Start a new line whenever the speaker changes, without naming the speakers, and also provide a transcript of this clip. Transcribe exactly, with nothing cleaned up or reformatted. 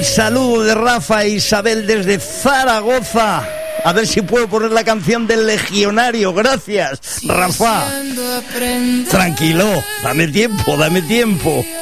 saludo de Rafa e Isabel desde Zaragoza. A ver si puedo poner la canción del Legionario. Gracias, Rafa. Tranquilo, dame tiempo, dame tiempo.